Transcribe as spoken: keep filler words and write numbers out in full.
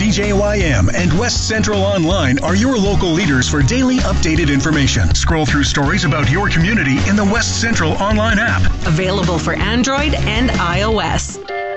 C J Y M and West Central Online are your local leaders for daily updated information. Scroll through stories about your community in the West Central Online app. Available for Android and iOS.